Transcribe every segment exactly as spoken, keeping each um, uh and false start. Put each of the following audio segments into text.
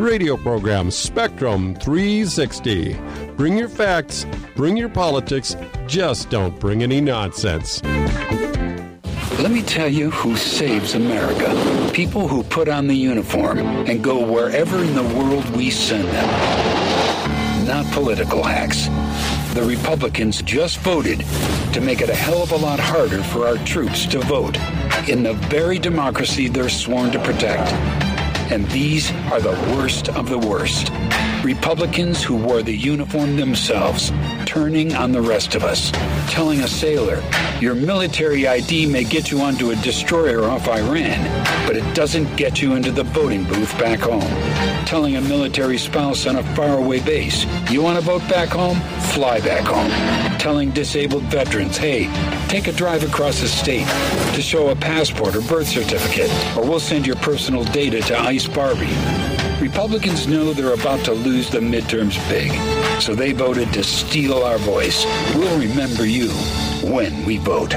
radio program, Spectrum three sixty. Bring your facts, bring your politics, just don't bring any nonsense. Let me tell you who saves America. People who put on the uniform and go wherever in the world we send them. Not political hacks. The Republicans just voted to make it a hell of a lot harder for our troops to vote in the very democracy they're sworn to protect. And these are the worst of the worst. Republicans who wore the uniform themselves, turning on the rest of us, telling a sailor, your military I D may get you onto a destroyer off Iran, but it doesn't get you into the voting booth back home. Telling a military spouse on a faraway base, you want to vote back home? Fly back home. Telling disabled veterans, hey, take a drive across the state to show a passport or birth certificate, or we'll send your personal data to ICE Barbie. Republicans know they're about to lose the midterms big, so they voted to steal our voice. We'll remember you when we vote.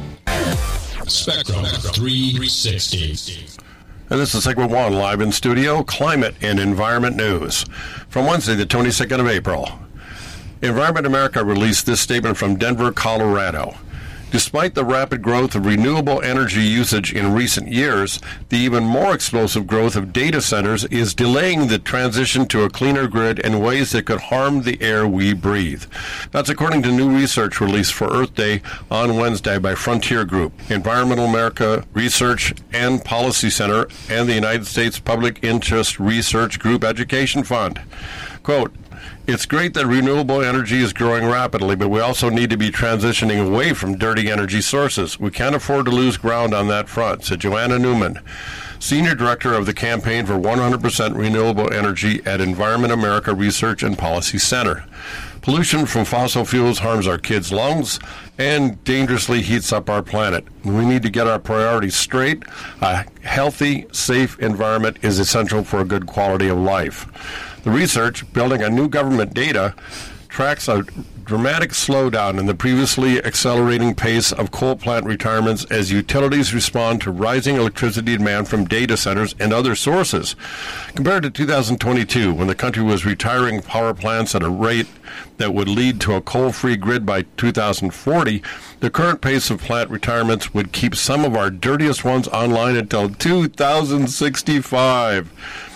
Spectrum three sixty. And this is segment one, live in studio, Climate and Environment News. From Wednesday, the twenty-second of April. Environment America released this statement from Denver, Colorado. Despite the rapid growth of renewable energy usage in recent years, the even more explosive growth of data centers is delaying the transition to a cleaner grid in ways that could harm the air we breathe. That's according to new research released for Earth Day on Wednesday by Frontier Group, Environmental America Research and Policy Center, and the United States Public Interest Research Group Education Fund. Quote, it's great that renewable energy is growing rapidly, but we also need to be transitioning away from dirty energy sources. We can't afford to lose ground on that front, said Joanna Newman, Senior Director of the Campaign for one hundred percent Renewable Energy at Environment America Research and Policy Center. Pollution from fossil fuels harms our kids' lungs and dangerously heats up our planet. We need to get our priorities straight. A healthy, safe environment is essential for a good quality of life. The research, building on new government data, tracks a dramatic slowdown in the previously accelerating pace of coal plant retirements as utilities respond to rising electricity demand from data centers and other sources. Compared to two thousand twenty-two, when the country was retiring power plants at a rate that would lead to a coal-free grid by two thousand forty, the current pace of plant retirements would keep some of our dirtiest ones online until two thousand sixty-five.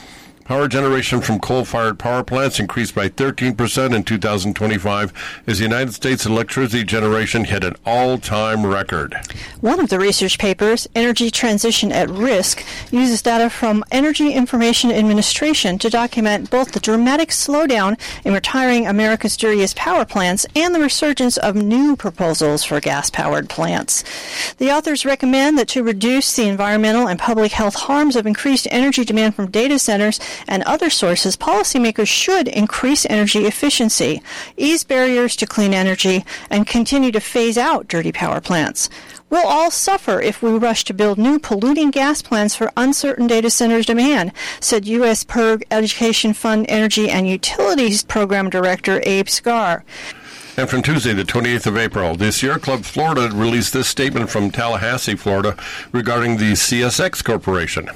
Power generation from coal-fired power plants increased by thirteen percent in two thousand twenty-five as the United States electricity generation hit an all-time record. One of the research papers, Energy Transition at Risk, uses data from Energy Information Administration to document both the dramatic slowdown in retiring America's dirtiest power plants and the resurgence of new proposals for gas-powered plants. The authors recommend that to reduce the environmental and public health harms of increased energy demand from data centers and other sources, policymakers should increase energy efficiency, ease barriers to clean energy, and continue to phase out dirty power plants. We'll all suffer if we rush to build new polluting gas plants for uncertain data centers demand, said U S P E R G Education Fund Energy and Utilities Program Director Abe Scar. And from Tuesday, the twenty-eighth of April, the Sierra Club Florida released this statement from Tallahassee, Florida, regarding the C S X Corporation.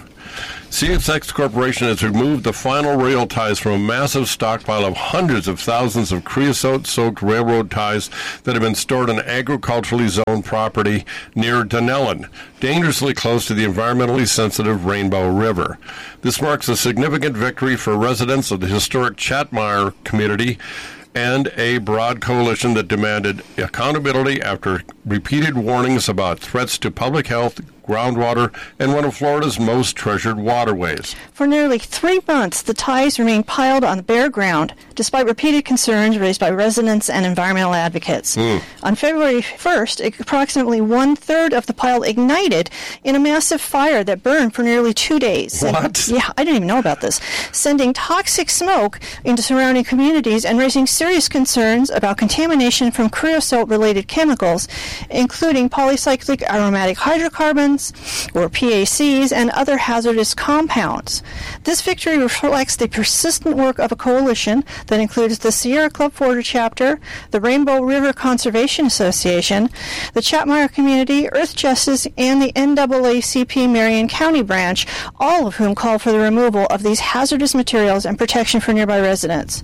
C S X Corporation has removed the final rail ties from a massive stockpile of hundreds of thousands of creosote-soaked railroad ties that have been stored on agriculturally zoned property near Dunellen, dangerously close to the environmentally sensitive Rainbow River. This marks a significant victory for residents of the historic Chatmire community and a broad coalition that demanded accountability after repeated warnings about threats to public health, groundwater, and one of Florida's most treasured waterways. For nearly three months, the ties remained piled on the bare ground, despite repeated concerns raised by residents and environmental advocates. Mm. On February first, approximately one-third of the pile ignited in a massive fire that burned for nearly two days. What? And, yeah, I didn't even know about this. Sending toxic smoke into surrounding communities and raising serious concerns about contamination from creosote-related chemicals, including polycyclic aromatic hydrocarbons, or P A Cs, and other hazardous compounds. This victory reflects the persistent work of a coalition that includes the Sierra Club Florida chapter, the Rainbow River Conservation Association, the Chatmire Community, Earth Justice, and the N double A C P Marion County branch, all of whom called for the removal of these hazardous materials and protection for nearby residents.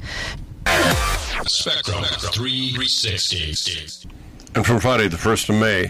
Spectrum three sixty. And from Friday, the first of May,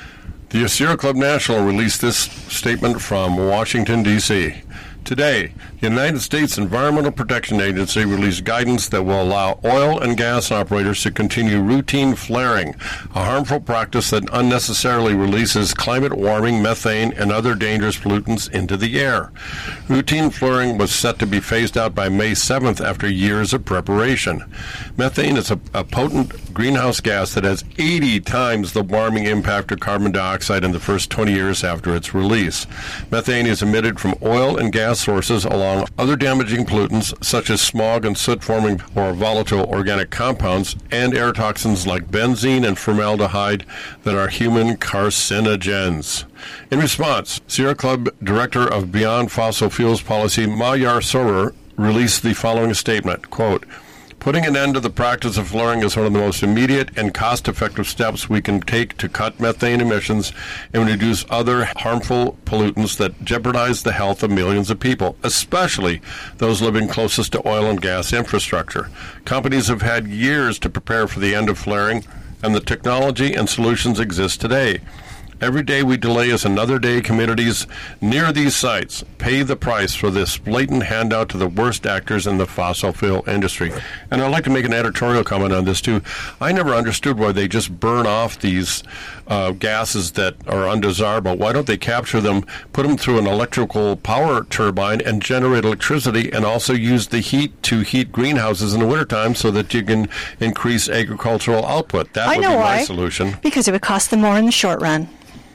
the Sierra Club National released this statement from Washington, D C Today, the United States Environmental Protection Agency released guidance that will allow oil and gas operators to continue routine flaring, a harmful practice that unnecessarily releases climate warming, methane, and other dangerous pollutants into the air. Routine flaring was set to be phased out by May seventh after years of preparation. Methane is a, a potent greenhouse gas that has eighty times the warming impact of carbon dioxide in the first twenty years after its release. Methane is emitted from oil and gas sources along other damaging pollutants such as smog and soot-forming or volatile organic compounds and air toxins like benzene and formaldehyde that are human carcinogens. In response, Sierra Club Director of Beyond Fossil Fuels Policy, Mayar Sorer, released the following statement, quote, "Putting an end to the practice of flaring is one of the most immediate and cost-effective steps we can take to cut methane emissions and reduce other harmful pollutants that jeopardize the health of millions of people, especially those living closest to oil and gas infrastructure. Companies have had years to prepare for the end of flaring, and the technology and solutions exist today. Every day we delay is another day communities near these sites pay the price for this blatant handout to the worst actors in the fossil fuel industry." And I'd like to make an editorial comment on this, too. I never understood why they just burn off these uh, gases that are undesirable. Why don't they capture them, put them through an electrical power turbine, and generate electricity, and also use the heat to heat greenhouses in the wintertime so that you can increase agricultural output? That I would know be why. my solution. Because it would cost them more in the short run.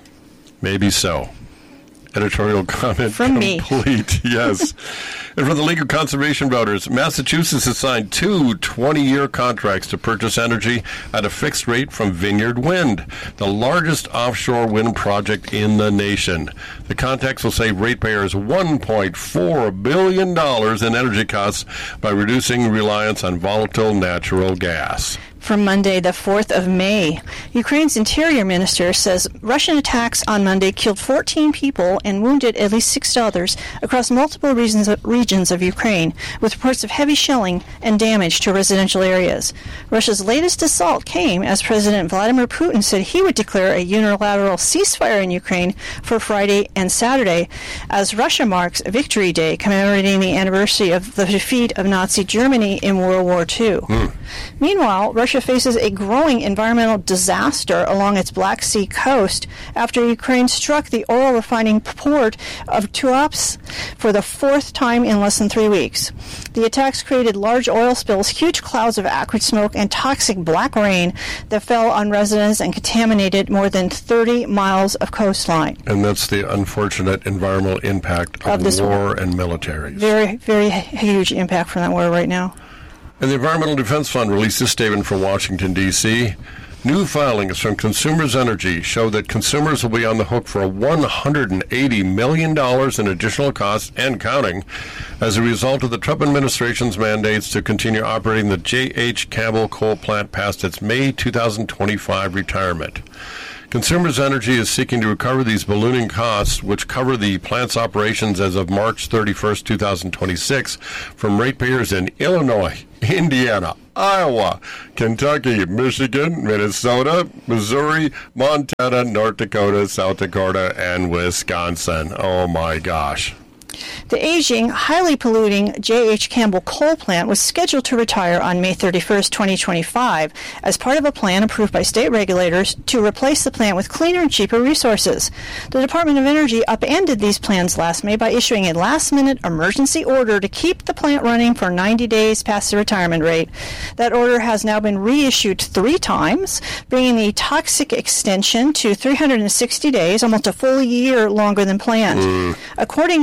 Maybe so. Editorial comment From me. complete. Yes. And for the League of Conservation Voters, Massachusetts has signed two twenty-year contracts to purchase energy at a fixed rate from Vineyard Wind, the largest offshore wind project in the nation. The contracts will save ratepayers one point four billion dollars in energy costs by reducing reliance on volatile natural gas. From Monday, the fourth of May, Ukraine's interior minister says Russian attacks on Monday killed fourteen people and wounded at least six others across multiple regions of, regions of Ukraine, with reports of heavy shelling and damage to residential areas. Russia's latest assault came as President Vladimir Putin said he would declare a unilateral ceasefire in Ukraine for Friday and Saturday, as Russia marks Victory Day, commemorating the anniversary of the defeat of Nazi Germany in World War Two. Mm. Meanwhile, Russia faces a growing environmental disaster along its Black Sea coast after Ukraine struck the oil refining port of Tuapse for the fourth time in less than three weeks. The attacks created large oil spills, huge clouds of acrid smoke, and toxic black rain that fell on residents and contaminated more than thirty miles of coastline. And that's the unfortunate environmental impact of, of this war war. and militaries. Very, very huge impact from that war right now. And the Environmental Defense Fund released this statement from Washington, D C New filings from Consumers Energy show that consumers will be on the hook for one hundred eighty million dollars in additional costs and counting as a result of the Trump administration's mandates to continue operating the J H. Campbell coal plant past its May two thousand twenty-five retirement. Consumers Energy is seeking to recover these ballooning costs, which cover the plant's operations as of March thirty-first, two thousand twenty-six, from ratepayers in Illinois, Indiana, Iowa, Kentucky, Michigan, Minnesota, Missouri, Montana, North Dakota, South Dakota, and Wisconsin. Oh, my gosh. The aging, highly polluting J H. Campbell coal plant was scheduled to retire on May thirty-first, twenty twenty-five, as part of a plan approved by state regulators to replace the plant with cleaner and cheaper resources. The Department of Energy upended these plans last May by issuing a last-minute emergency order to keep the plant running for ninety days past the retirement rate. That order has now been reissued three times, bringing the toxic extension to three hundred sixty days, almost a full year longer than planned. Mm. According to the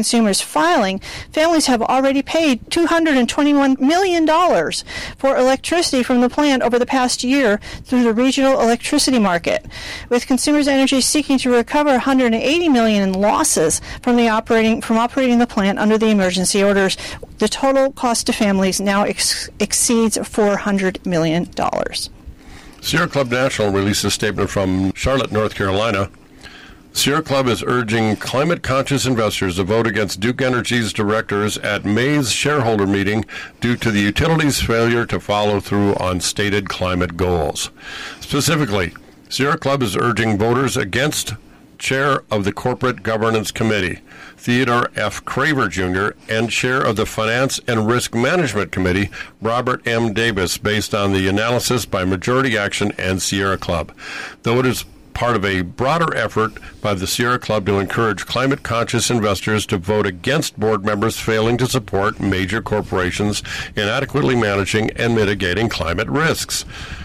consumers filing, families have already paid two hundred twenty-one million dollars for electricity from the plant over the past year through the regional electricity market, with Consumers Energy seeking to recover one hundred eighty million dollars in losses from the operating from operating the plant under the emergency orders. The total cost to families now ex- exceeds four hundred million dollars. Sierra Club National released a statement from Charlotte, North Carolina. Sierra Club is urging climate-conscious investors to vote against Duke Energy's directors at May's shareholder meeting due to the utility's failure to follow through on stated climate goals. Specifically, Sierra Club is urging voters against Chair of the Corporate Governance Committee, Theodore F. Craver, Junior, and Chair of the Finance and Risk Management Committee, Robert M. Davis, based on the analysis by Majority Action and Sierra Club. Though it is part of a broader effort by the Sierra Club to encourage climate-conscious investors to vote against board members failing to support major corporations in adequately managing and mitigating climate risks.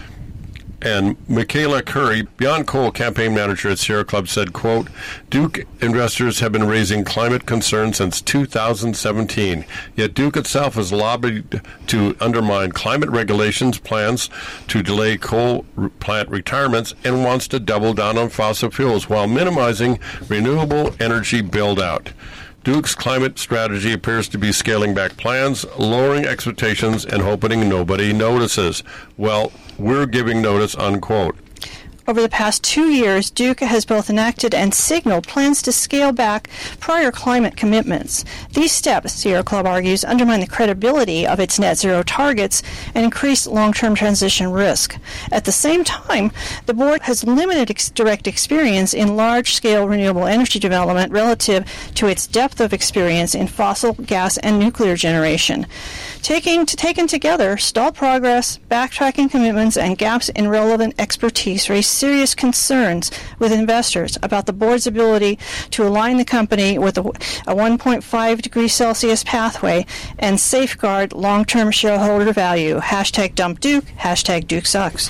And Michaela Curry, Beyond Coal campaign manager at Sierra Club, said, quote, Duke investors have been raising climate concerns since two thousand seventeen, yet Duke itself has lobbied to undermine climate regulations, plans to delay coal plant retirements, and wants to double down on fossil fuels while minimizing renewable energy build-out. Duke's climate strategy appears to be scaling back plans, lowering expectations, and hoping nobody notices. Well, we're giving notice, unquote. Over the past two years, Duke has both enacted and signaled plans to scale back prior climate commitments. These steps, Sierra Club argues, undermine the credibility of its net zero targets and increase long-term transition risk. At the same time, the board has limited ex- direct experience in large-scale renewable energy development relative to its depth of experience in fossil, gas, and nuclear generation. Taking, taken together, stalled progress, backtracking commitments, and gaps in relevant expertise raise serious concerns with investors about the board's ability to align the company with a, a one point five degrees Celsius pathway and safeguard long-term shareholder value. Hashtag dump Duke, hashtag Duke sucks.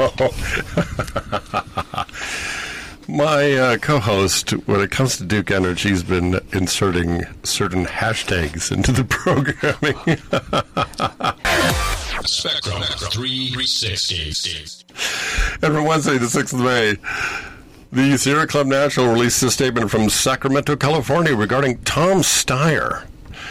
My uh, co-host, when it comes to Duke Energy, has been inserting certain hashtags into the programming. Spectrum three sixty. And from Wednesday, the sixth of May, the Sierra Club National released a statement from Sacramento, California regarding Tom Steyer.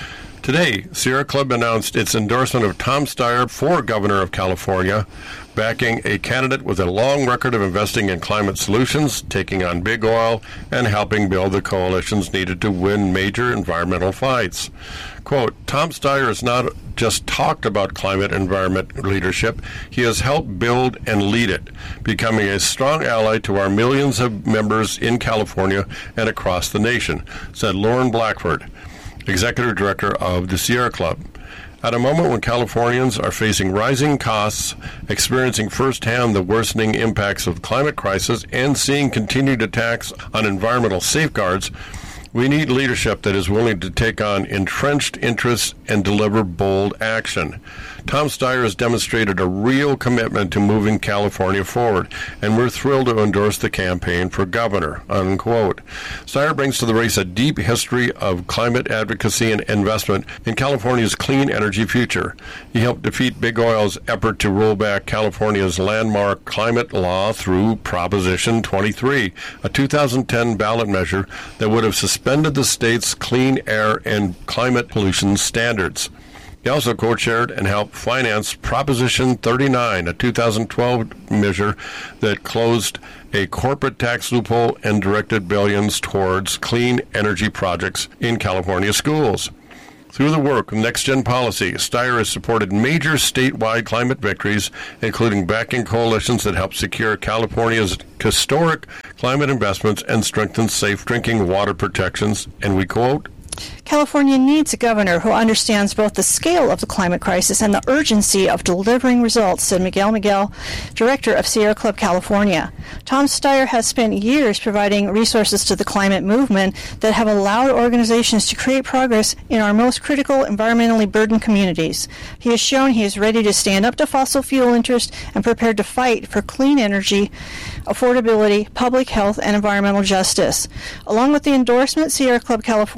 Today, Sierra Club announced its endorsement of Tom Steyer for Governor of California, backing a candidate with a long record of investing in climate solutions, taking on big oil, and helping build the coalitions needed to win major environmental fights. Quote, Tom Steyer has not just talked about climate and environment leadership, he has helped build and lead it, becoming a strong ally to our millions of members in California and across the nation, said Lauren Blackford, Executive Director of the Sierra Club. At a moment when Californians are facing rising costs, experiencing firsthand the worsening impacts of the climate crisis, and seeing continued attacks on environmental safeguards, we need leadership that is willing to take on entrenched interests and deliver bold action. Tom Steyer has demonstrated a real commitment to moving California forward, and we're thrilled to endorse the campaign for governor, unquote. Steyer brings to the race a deep history of climate advocacy and investment in California's clean energy future. He helped defeat Big Oil's effort to roll back California's landmark climate law through Proposition twenty-three, a two thousand ten ballot measure that would have suspended the state's clean air and climate pollution standards. He also co-chaired and helped finance Proposition thirty-nine, a two thousand twelve measure that closed a corporate tax loophole and directed billions towards clean energy projects in California schools. Through the work of Next Gen Policy, Steyer has supported major statewide climate victories, including backing coalitions that help secure California's historic climate investments and strengthen safe drinking water protections. And we quote, California needs a governor who understands both the scale of the climate crisis and the urgency of delivering results, said Miguel Miguel, director of Sierra Club California. Tom Steyer has spent years providing resources to the climate movement that have allowed organizations to create progress in our most critical, environmentally burdened communities. He has shown he is ready to stand up to fossil fuel interests and prepared to fight for clean energy, affordability, public health, and environmental justice. Along with the endorsement, Sierra Club California will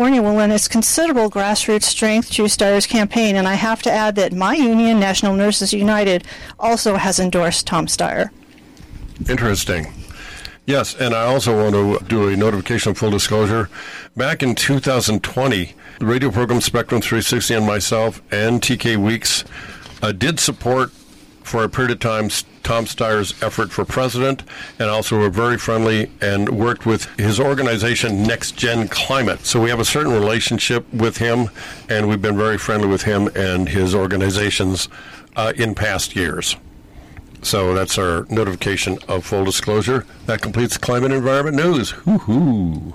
and its considerable grassroots strength to Steyer's campaign. And I have to add that my union, National Nurses United, also has endorsed Tom Steyer. Interesting. Yes, and I also want to do a notification of full disclosure. Back in two thousand twenty, the radio program Spectrum three sixty and myself and T K Weeks uh, did support for a period of time Tom Steyer's effort for president, and also were very friendly and worked with his organization Next Gen Climate. So we have a certain relationship with him, and we've been very friendly with him and his organizations uh, in past years. So that's our notification of full disclosure. That completes Climate and Environment News. Hoo-hoo.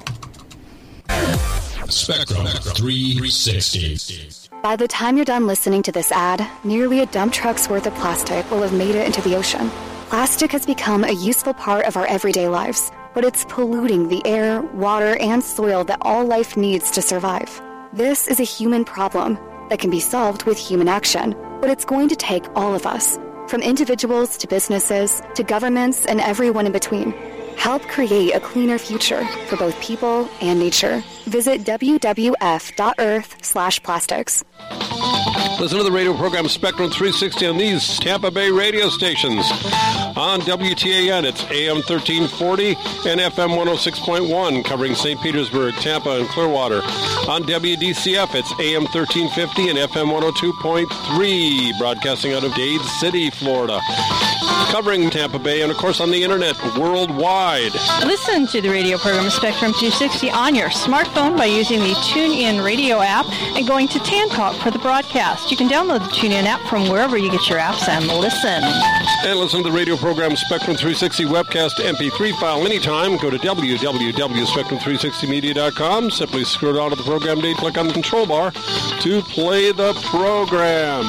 Spectrum three sixty. By the time you're done listening to this ad, nearly a dump truck's worth of plastic will have made it into the ocean. Plastic has become a useful part of our everyday lives, but it's polluting the air, water, and soil that all life needs to survive. This is a human problem that can be solved with human action, but it's going to take all of us, from individuals to businesses to governments and everyone in between. Help create a cleaner future for both people and nature. Visit w w f dot earth slash plastics. Listen to the radio program Spectrum three sixty on these Tampa Bay radio stations. On W T A N, it's A M thirteen forty and F M one oh six point one, covering Saint Petersburg, Tampa, and Clearwater. On W D C F, it's A M thirteen fifty and F M one oh two point three, broadcasting out of Dade City, Florida. Covering Tampa Bay, and of course on the internet worldwide. Listen to the radio program Spectrum two sixty on your smartphone by using the TuneIn Radio app and going to Tan Talk for the broadcast. You can download the TuneIn app from wherever you get your apps and listen. And listen to the radio program Spectrum three sixty webcast M P three file anytime. Go to w w w dot spectrum three sixty media dot com. Simply scroll down to the program date, click on the control bar to play the program.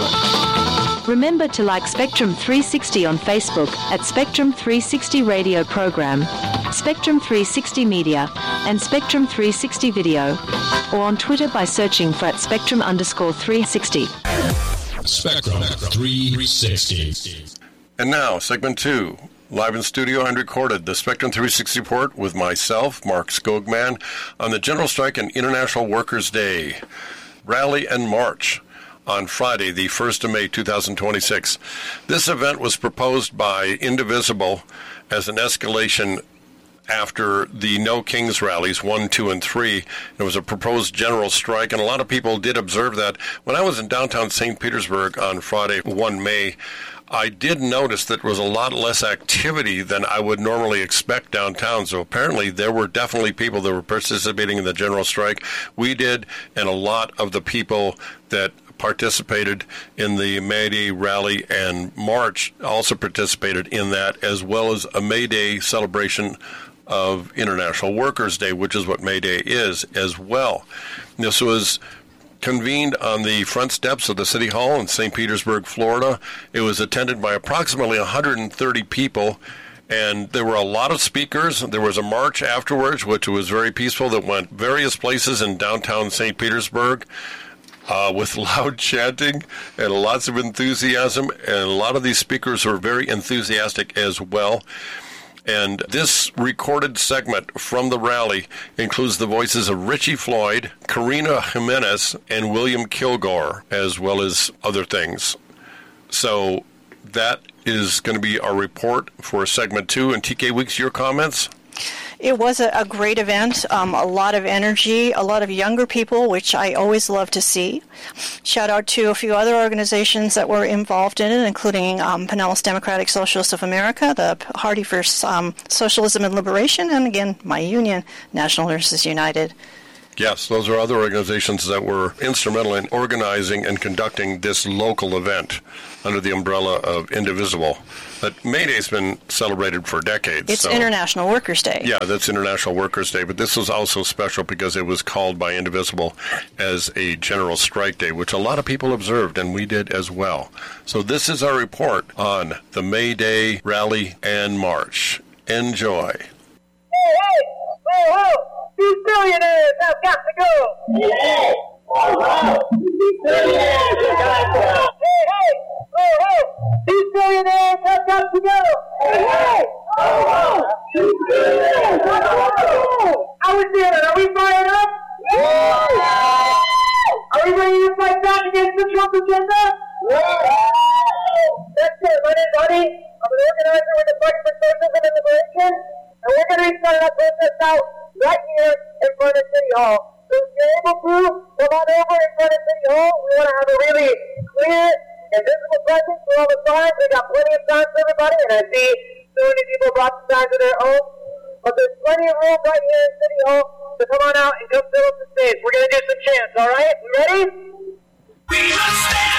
Remember to like Spectrum three sixty on Facebook at Spectrum three sixty Radio Program, Spectrum three sixty Media, and Spectrum three sixty Video, or on Twitter by searching for at Spectrum underscore three sixty. Spectrum three sixty. And now, segment two, live in studio and recorded, the Spectrum three sixty report with myself, Mark Skogman, on the General Strike and International Workers' Day Rally and March on Friday, the first of May, two thousand twenty-six. This event was proposed by Indivisible as an escalation after the No Kings rallies, one, two, and three. It was a proposed general strike, and a lot of people did observe that. When I was in downtown Saint Petersburg on Friday, the first of May, I did notice that there was a lot less activity than I would normally expect downtown. So apparently there were definitely people that were participating in the general strike. We did, and a lot of the people that participated in the May Day rally and march also participated in that, as well as a May Day celebration of International Workers' Day, which is what May Day is as well. This was convened on the front steps of the City Hall in Saint Petersburg, Florida. It was attended by approximately one hundred thirty people, and there were a lot of speakers. There was a march afterwards, which was very peaceful, that went various places in downtown Saint Petersburg. Uh, with loud chanting and lots of enthusiasm, and a lot of these speakers were very enthusiastic as well. And this recorded segment from the rally includes the voices of Richie Floyd, Karina Jimenez, and William Kilgore, as well as other things. So that is going to be our report for segment two. And T K Weeks, your comments? It was a, a great event, um, a lot of energy, a lot of younger people, which I always love to see. Shout out to a few other organizations that were involved in it, including um, Pinellas Democratic Socialists of America, the Party for um, Socialism and Liberation, and again, my union, National Nurses United. Yes, those are other organizations that were instrumental in organizing and conducting this local event under the umbrella of Indivisible. But May Day's been celebrated for decades. It's so. International Workers' Day. Yeah, that's International Workers' Day, but this was also special because it was called by Indivisible as a general strike day, which a lot of people observed, and we did as well. So this is our report on the May Day rally and march. Enjoy. Hey, hey, oh, oh. These billionaires have got to go! Yeah! Oh, oh. These billionaires have got to go! Hey, hey! Oh, oh! These billionaires have got to go! Hey, hey! Oh, oh! These billionaires have got to go! How we feeling? Are we fired up? Yeah! Hall. So if you're able to, come on over in front of City Hall. We want to have a really clear and visible presence for all the signs. We got plenty of signs for everybody, and I see so many people brought the signs of their own. But there's plenty of room right here in City Hall, so come on out and come fill up the stage. We're going to do some chants, all right? You ready? We must stand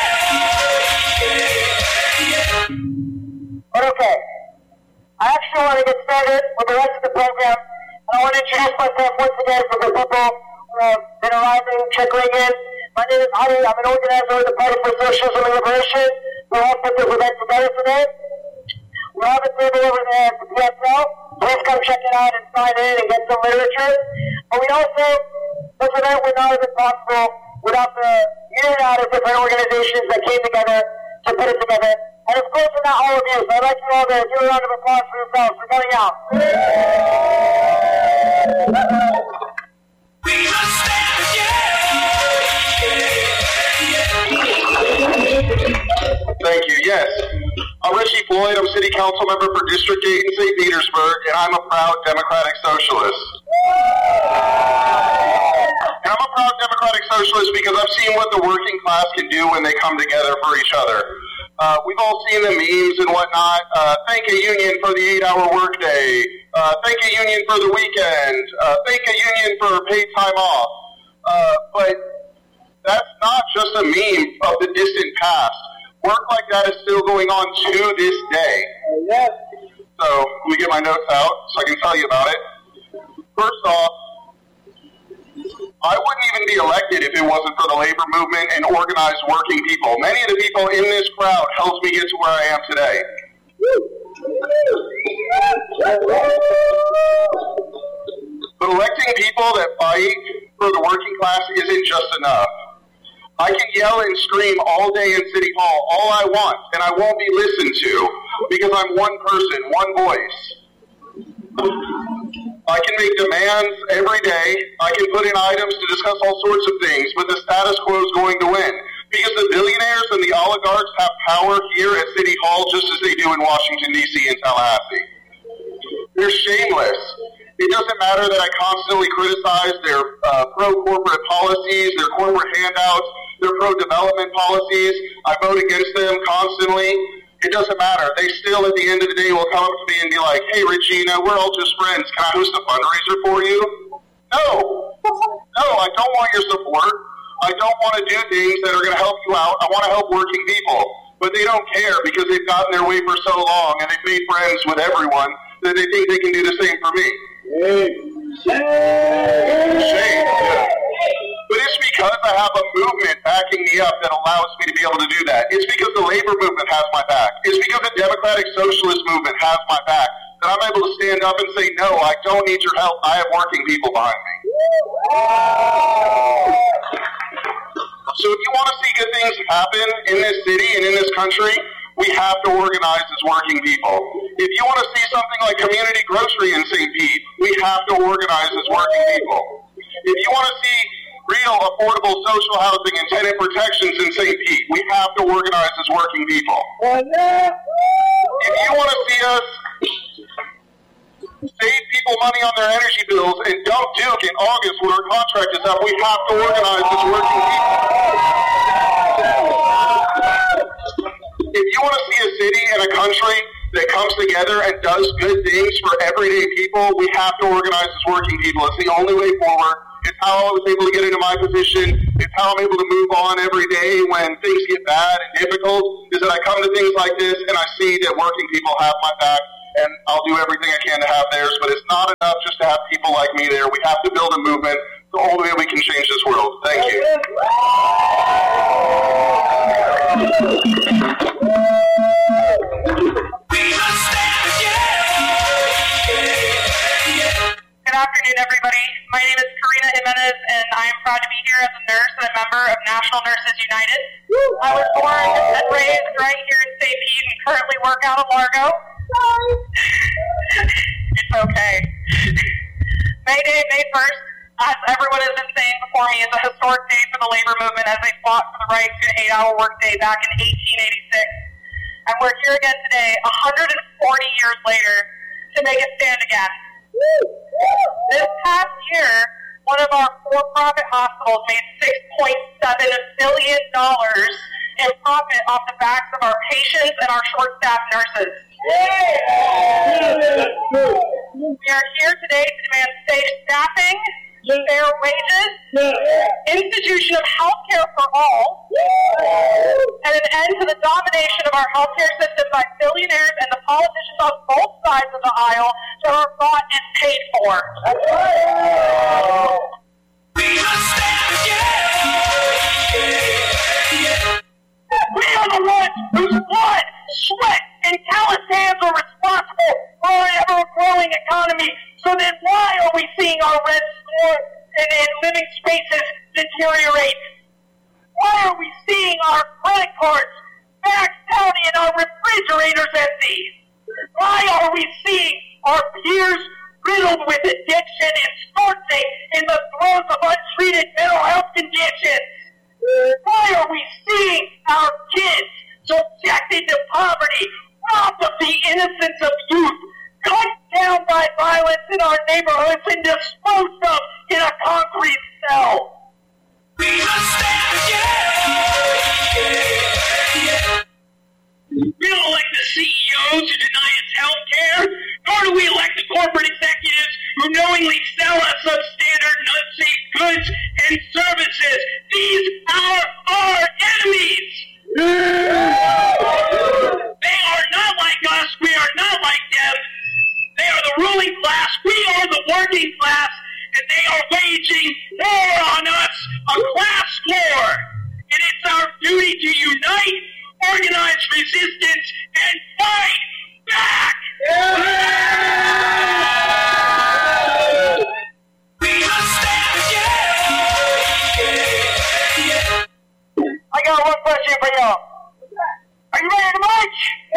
together. Okay. I actually want to get started with the rest of the program. I want to introduce myself once again for the people who have been arriving, trickling in. My name is Hari. I'm an organizer of the Party for Socialism and Liberation. We're all put this event together today. We have a table over there at the P S L. Please come check it out and sign in and get some literature. But we also, this event would not have been possible without the myriad of different organizations that came together to put it together. And of course, we're not all of you, so I'd like you all to give a round of applause for yourselves for coming out. We must stand together. Thank you. Yes. I'm Richie Floyd. I'm City Council member for District eight in Saint Petersburg, and I'm a proud Democratic Socialist. And I'm a proud Democratic Socialist because I've seen what the working class can do when they come together for each other. Uh, we've all seen the memes and whatnot. Uh, thank a union for the eight-hour workday. Uh, thank a union for the weekend. Uh, thank a union for paid time off. Uh, but that's not just a meme of the distant past. Work like that is still going on to this day. Yes. So let me get my notes out so I can tell you about it. First off, I wouldn't even be elected if it wasn't for the labor movement and organized working people. Many of the people in this crowd helped me get to where I am today. But electing people that fight for the working class isn't just enough. I can yell and scream all day in City Hall all I want, and I won't be listened to because I'm one person, one voice. I can make demands every day. I can put in items to discuss all sorts of things, but the status quo is going to win because the billionaires and the oligarchs have power here at City Hall just as they do in Washington, D C and Tallahassee. They're shameless. It doesn't matter that I constantly criticize their uh, pro-corporate policies, their corporate handouts, their pro-development policies. I vote against them constantly. It doesn't matter. They still, at the end of the day, will come up to me and be like, hey, Regina, we're all just friends. Can I host a fundraiser for you? No. No, I don't want your support. I don't want to do things that are going to help you out. I want to help working people. But they don't care because they've gotten their way for so long and they've made friends with everyone that they think they can do the same for me. Shame. But it's because I have a movement backing me up that allows me to be able to do that. It's because the labor movement has my back. It's because the Democratic Socialist movement has my back that I'm able to stand up and say, no, I don't need your help. I have working people behind me. So if you want to see good things happen in this city and in this country, we have to organize as working people. If you want to see something like community grocery in Saint Pete, we have to organize as working people. If you want to see real affordable social housing and tenant protections in Saint Pete, we have to organize as working people. If you want to see us save people money on their energy bills and dump Duke in August when our contract is up, we have to organize as working people. If you want to see a city and a country that comes together and does good things for everyday people, we have to organize as working people. It's the only way forward. It's how I was able to get into my position. It's how I'm able to move on every day when things get bad and difficult, is that I come to things like this and I see that working people have my back, and I'll do everything I can to have theirs. But it's not enough just to have people like me there. We have to build a movement. It's the only way we can change this world. Thank you. Good afternoon, everybody. My name is Karina Jimenez, and I am proud to be here as a nurse and a member of National Nurses United. I was born and raised right here in Saint Pete and currently work out of Largo. It's okay. May Day, May first, as everyone has been saying before me, is a historic day for the labor movement as they fought for the right to an eight-hour workday back in eighteen eighty-six. And we're here again today, one hundred forty years later, to make it stand again. This past year one of our for-profit hospitals made six point seven billion dollars in profit off the backs of our patients and our short-staffed nurses. We are here today to demand safe staffing, fair wages, institution of health care for all, and an end to the domination of our healthcare system by billionaires and the politicians on both sides of the aisle that are bought and paid for. We must stand together. We are the ones whose blood, sweat, and callous hands are responsible for our ever-growing economy. So then why are we seeing our red store and, and living spaces deteriorate? Why are we seeing our credit cards maxed out and our refrigerators empty? Why are we seeing our peers riddled with addiction and snorting in the throes of untreated mental health conditions? Why are we seeing our kids subjected to poverty, robbed of the innocence of youth, cut down by violence in our neighborhoods and disposed of in a concrete cell? We must stand together. We don't elect the C E Os who deny us health care, nor do we elect the corporate executives who knowingly sell us substandard and unsafe goods and services. These are our enemies. They are not like us. We are not like them. They are the ruling class. We are the working class. And they are waging war on us, a class war. And it's our duty to unite, organize resistance, and fight back. We must stand together. I got one question for y'all. Are you ready to march?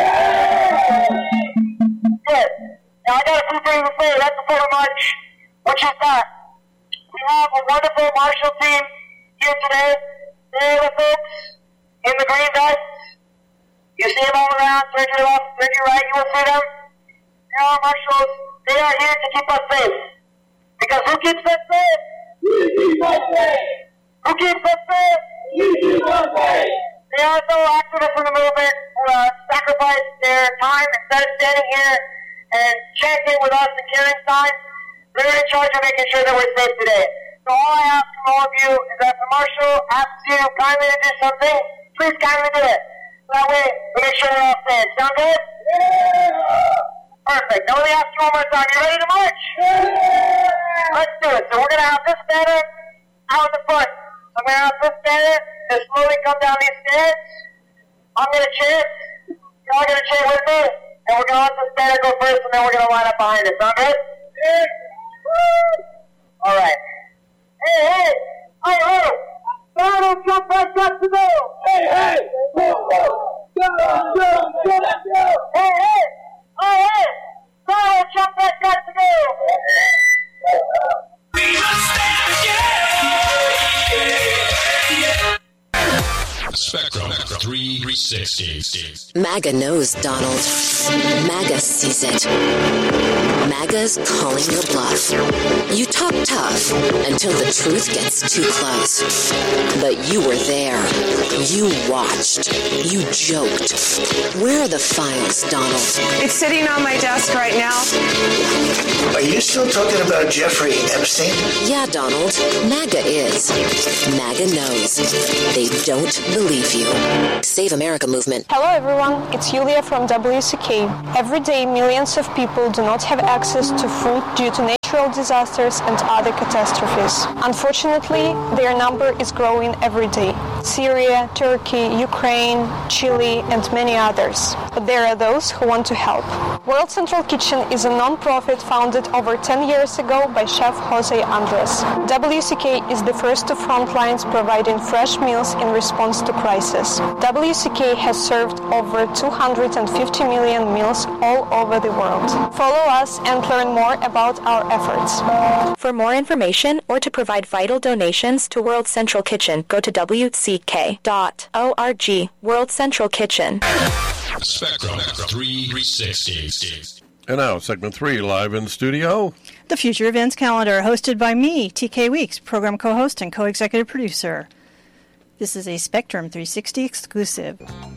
Good. Now I got a few things to say right before the march, which is that we have a wonderful martial team here today. They're the folks in the green vests. You see them all around, turn to the left, turn to your right, you will see them. They are marshals. They are here to keep us safe. Because who keeps us safe? We keep us safe. Who keeps us safe? We keep us safe. They are so activists in the movement who uh, sacrifice their time instead of standing here and chanting with us and carrying signs. They're in charge of making sure that we're safe today. So all I ask from all of you is that the marshal asks you kindly to do something, please kindly do it. That way, we make sure we're all safe. Sound good? Yeah. Perfect. Now let me ask you one more time. You ready to march? Yeah. Let's do it. So we're going to have this banner out in the front. I'm going to have this banner to slowly come down these stairs. I'm going to chant. Y'all going to chant with me. And we're going to let this banner go first, and then we're going to line up behind it. Sound good? Yeah. All right. Hey, hey. Hey, hey. Donald Trump has got to go. Hey, hey. Go, go. Go, go, go, go. Hey, hey. Hey, hey. Donald Trump has got to go. We must stand together. Spectrum three sixty. MAGA knows, Donald. MAGA sees it. MAGA's calling your bluff. You talk tough until the truth gets too close. But you were there. You watched. You joked. Where are the files, Donald? It's sitting on my desk right now. Are you still talking about Jeffrey Epstein? Yeah, Donald. MAGA is. MAGA knows. They don't believe you. Save America movement. Hello, everyone. It's Yulia from W C K. Every day, millions of people do not have access to food due to natural disasters and other catastrophes. Unfortunately, their number is growing every day. Syria, Turkey, Ukraine, Chile, and many others. But there are those who want to help. World Central Kitchen is a non-profit founded over ten years ago by Chef Jose Andres. W C K is the first to front lines providing fresh meals in response to crisis. W C K has served over two hundred fifty million meals all over the world. Follow us and learn more about our efforts. For more information or to provide vital donations to World Central Kitchen, go to W C K dot org. World Central Kitchen. Spectrum three sixty. And now, segment three, live in studio. the Future Events Calendar, hosted by me, T K Weeks, program co-host and co-executive producer. This is a Spectrum three sixty exclusive.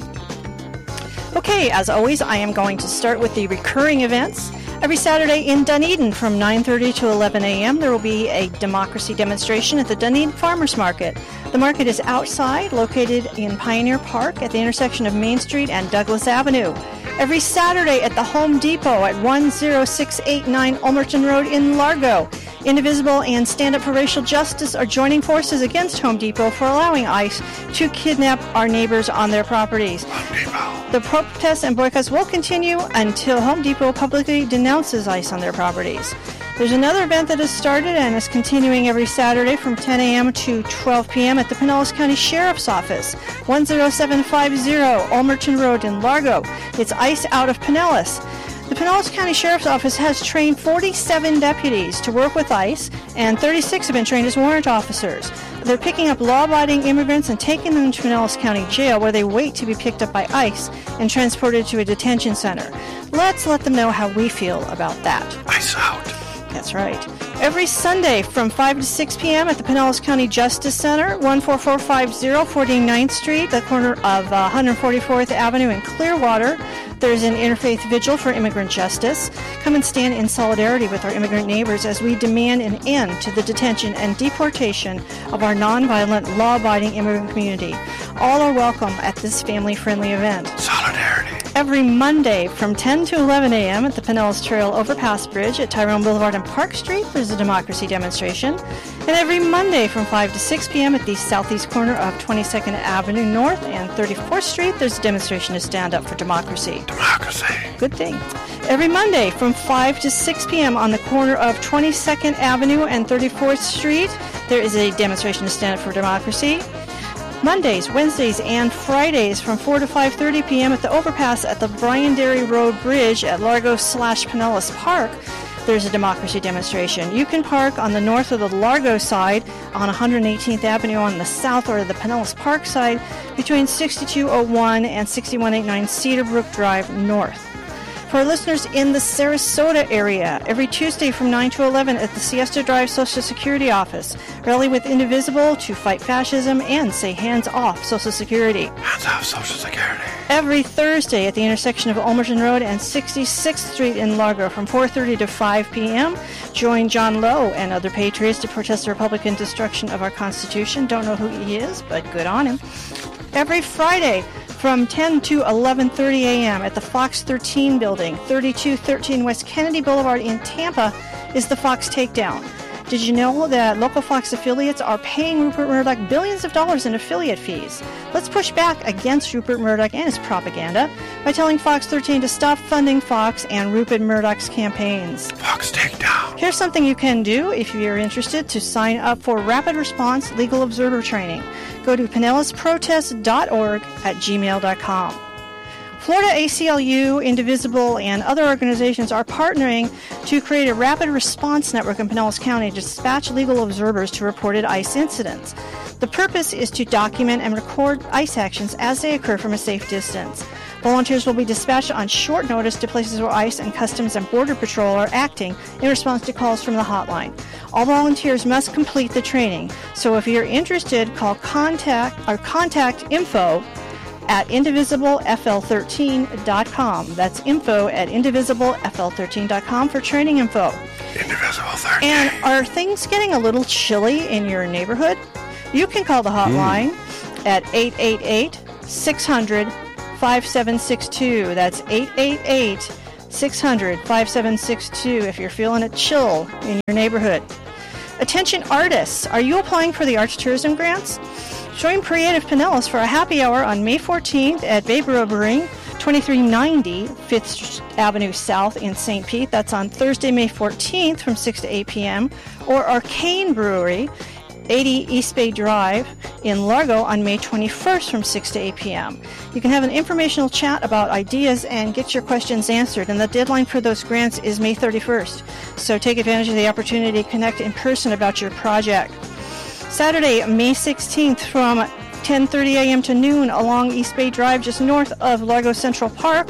Okay, as always, I am going to start with the recurring events. Every Saturday in Dunedin from nine thirty to eleven a.m. there will be a democracy demonstration at the Dunedin Farmers Market. The market is outside, located in Pioneer Park at the intersection of Main Street and Douglas Avenue. Every Saturday at the Home Depot at one oh six eight nine Ulmerton Road in Largo. Indivisible and Stand Up for Racial Justice are joining forces against Home Depot for allowing ICE to kidnap our neighbors on their properties. Home Depot. The protests and boycotts will continue until Home Depot publicly denounces ICE on their properties. There's another event that has started and is continuing every Saturday from ten a.m. to twelve p.m. at the Pinellas County Sheriff's Office, one oh seven five oh Ulmerton Road in Largo. It's ICE out of Pinellas. The Pinellas County Sheriff's Office has trained forty-seven deputies to work with ICE, and thirty-six have been trained as warrant officers. They're picking up law-abiding immigrants and taking them to Pinellas County Jail, where they wait to be picked up by ICE and transported to a detention center. Let's let them know how we feel about that. ICE out. That's right. Every Sunday from five to six p.m. at the Pinellas County Justice Center, one four four five oh forty-ninth Street, the corner of uh, one forty-fourth Avenue in Clearwater. There's an interfaith vigil for immigrant justice. Come and stand in solidarity with our immigrant neighbors as we demand an end to the detention and deportation of our nonviolent, law-abiding immigrant community. All are welcome at this family-friendly event. Solidarity. Every Monday from ten to eleven a.m. at the Pinellas Trail Overpass Bridge at Tyrone Boulevard and Park Street, there's a democracy demonstration. And every Monday from five to six p.m. at the southeast corner of twenty-second Avenue North and thirty-fourth Street, there's a demonstration to stand up for democracy. Democracy. Good thing. Every Monday from five to six p.m. on the corner of twenty-second Avenue and thirty-fourth Street, there is a demonstration to stand up for democracy. Mondays, Wednesdays, and Fridays from four to five thirty p.m. at the overpass at the Brian Derry Road Bridge at Largo slash Pinellas Park, there's a democracy demonstration. You can park on the north of the Largo side on one hundred eighteenth Avenue on the south, or the Pinellas Park side between sixty-two oh one and sixty-one eighty-nine Cedar Brook Drive North. For our listeners in the Sarasota area, every Tuesday from nine to eleven at the Siesta Drive Social Security Office, rally with Indivisible to fight fascism and say hands off Social Security. Hands off Social Security. Every Thursday at the intersection of Ulmerton Road and sixty-sixth Street in Largo from four thirty to five p.m. Join John Lowe and other patriots to protest the Republican destruction of our Constitution. Don't know who he is, but good on him. Every Friday from ten to eleven thirty a.m. at the Fox thirteen building, thirty-two thirteen West Kennedy Boulevard in Tampa, is the Fox Takedown. Did you know that local Fox affiliates are paying Rupert Murdoch billions of dollars in affiliate fees? Let's push back against Rupert Murdoch and his propaganda by telling Fox thirteen to stop funding Fox and Rupert Murdoch's campaigns. Fox Takedown. Here's something you can do if you're interested to sign up for Rapid Response Legal Observer Training. Go to pinellas protest dot org at gmail dot com. Florida A C L U, Indivisible, and other organizations are partnering to create a rapid response network in Pinellas County to dispatch legal observers to reported ICE incidents. The purpose is to document and record ICE actions as they occur from a safe distance. Volunteers will be dispatched on short notice to places where ICE and Customs and Border Patrol are acting in response to calls from the hotline. All volunteers must complete the training, so if you're interested, call contact or contact info at indivisible f l thirteen dot com. That's info at indivisible f l thirteen dot com for training info. Indivisible thirteen. And are things getting a little chilly in your neighborhood? You can call the hotline mm. at eight eight eight, six hundred, five seven six two. That's eight eight eight, six hundred, five seven six two if you're feeling it chill in your neighborhood. Attention artists, are you applying for the Arts Tourism Grants? Join Creative Pinellas for a happy hour on May fourteenth at Bayboro Brewing, twenty-three ninety Fifth Avenue South in Saint Pete. That's on Thursday, May fourteenth from six to eight p.m. Or Arcane Brewery, eighty East Bay Drive in Largo on May twenty-first from six to eight p.m. You can have an informational chat about ideas and get your questions answered, and the deadline for those grants is May thirty-first. So take advantage of the opportunity to connect in person about your project. Saturday, May sixteenth from ten thirty a.m. to noon along East Bay Drive just north of Largo Central Park,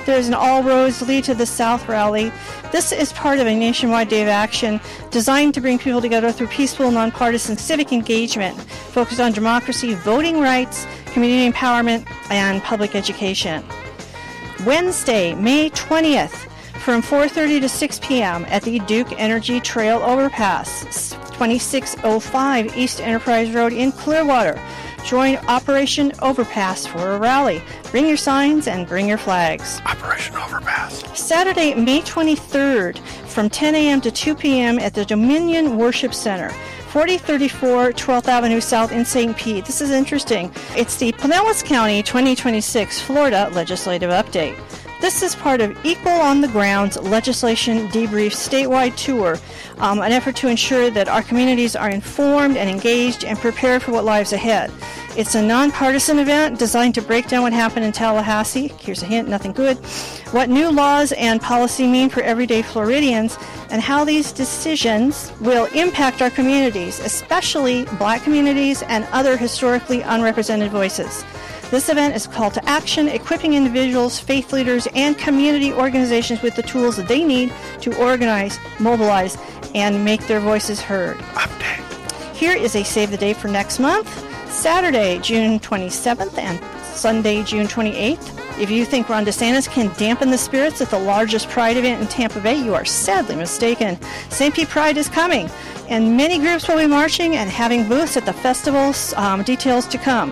There's an All Roads Lead to the South rally. This is part of a nationwide day of action designed to bring people together through peaceful, nonpartisan civic engagement focused on democracy, voting rights, community empowerment, and public education. Wednesday, May twentieth, from four thirty to six p.m. at the Duke Energy Trail Overpass, twenty-six oh five East Enterprise Road in Clearwater. Join Operation Overpass for a rally. Bring your signs and bring your flags. Operation Overpass. Saturday, May twenty-third, from ten a.m. to two p.m. at the Dominion Worship Center, forty thirty-four twelfth Avenue South in Saint Pete. This is interesting. It's the Pinellas County twenty twenty-six Florida Legislative Update. This is part of Equal on the Ground's Legislation Debrief statewide tour, um, an effort to ensure that our communities are informed and engaged and prepared for what lies ahead. It's a nonpartisan event designed to break down what happened in Tallahassee. Here's a hint, nothing good. What new laws and policy mean for everyday Floridians and how these decisions will impact our communities, especially Black communities and other historically unrepresented voices. This event is a call to action, equipping individuals, faith leaders, and community organizations with the tools that they need to organize, mobilize, and make their voices heard. Update. Here is a save the date for next month, Saturday, June twenty-seventh, and Sunday, June twenty-eighth. If you think Ron DeSantis can dampen the spirits at the largest Pride event in Tampa Bay, you are sadly mistaken. Saint Pete Pride is coming, and many groups will be marching and having booths at the festivals. Um, details to come.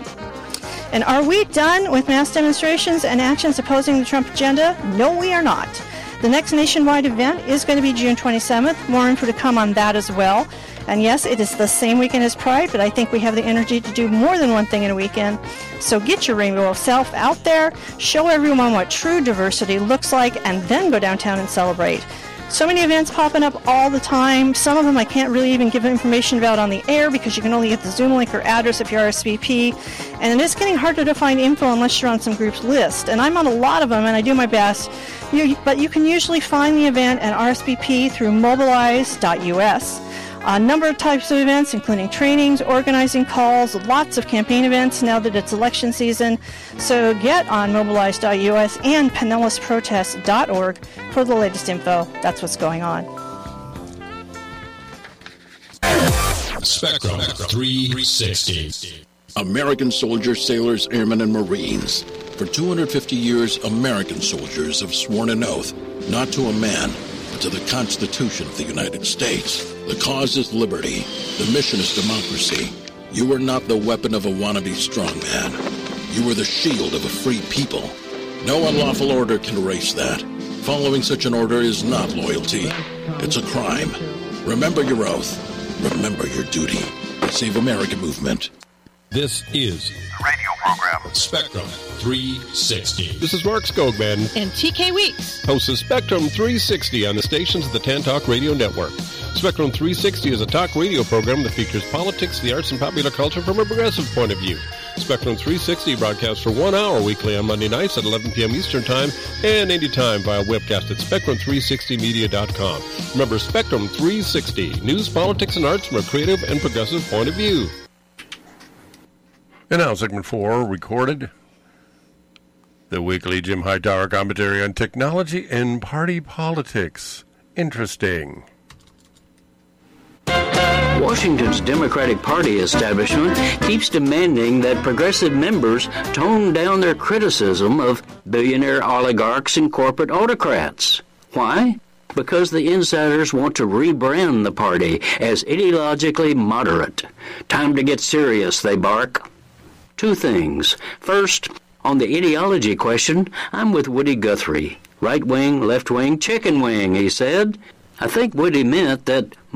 And are we done with mass demonstrations and actions opposing the Trump agenda? No, we are not. The next nationwide event is going to be June twenty-seventh. More info to come on that as well. And yes, it is the same weekend as Pride, but I think we have the energy to do more than one thing in a weekend. So get your rainbow of self out there, show everyone what true diversity looks like, and then go downtown and celebrate. So many events popping up all the time. Some of them I can't really even give information about on the air because you can only get the Zoom link or address if you R S V P. And it is getting harder to find info unless you're on some group's list. And I'm on a lot of them, and I do my best. You, but you can usually find the event and R S V P through mobilize dot U S. A number of types of events, including trainings, organizing calls, lots of campaign events now that it's election season. So get on mobilize dot U S and pinellas protest dot org for the latest info. That's what's going on. Spectrum three sixty. American soldiers, sailors, airmen, and Marines. For two hundred fifty years, American soldiers have sworn an oath not to a man, but to the Constitution of the United States. The cause is liberty. The mission is democracy. You are not the weapon of a wannabe strongman. You are the shield of a free people. No unlawful order can erase that. Following such an order is not loyalty. It's a crime. Remember your oath. Remember your duty. The Save America movement. This is the radio program Spectrum three sixty. This is Mark Skogman and T K Weeks, hosts of Spectrum three sixty on the stations of the Tantalk Radio Network. Spectrum three sixty is a talk radio program that features politics, the arts, and popular culture from a progressive point of view. Spectrum three sixty broadcasts for one hour weekly on Monday nights at eleven p.m. Eastern Time and anytime via webcast at spectrum three sixty media dot com. Remember, Spectrum three sixty, news, politics, and arts from a creative and progressive point of view. And now, segment four, recorded. The weekly Jim Hightower commentary on technology and party politics. Interesting. Washington's Democratic Party establishment keeps demanding that progressive members tone down their criticism of billionaire oligarchs and corporate autocrats. Why? Because the insiders want to rebrand the party as ideologically moderate. Time to get serious, they bark. Two things. First, on the ideology question, I'm with Woody Guthrie. Right wing, left wing, chicken wing, he said. I think Woody meant that